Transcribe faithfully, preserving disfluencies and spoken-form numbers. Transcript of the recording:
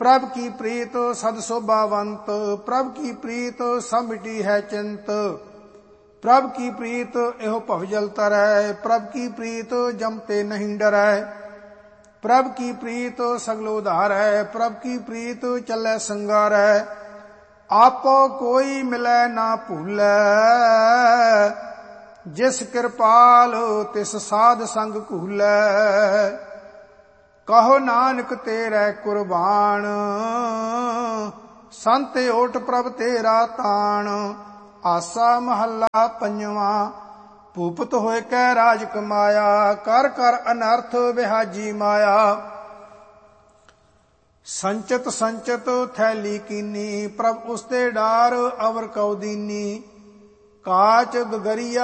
प्रभ की प्रीत सद शोभावंत, प्रभ की प्रीत सब मिटी है चिंत। प्रभ की प्रीत एहो भवजल तरੈ, प्रभ की प्रीत जमते नहीं डरै। प्रभ की प्रीत सगलो उधारै, प्रभ की प्रीत चलै संगारै। आपो कोई मिलै ना भूलै, जिस कृपाल तिस साध संग कूलै। कहो नानक तेरै कुर्बान, संत ओट प्रभ तेरा तान। आसा महला पंजवा। भूपत होए कै राज कमाया, कर कर अनर्थ बिहाजी माया। संचत संचत थैली कीनी, प्रभ उसते डार अवर कौ दीनी। काच गगरिया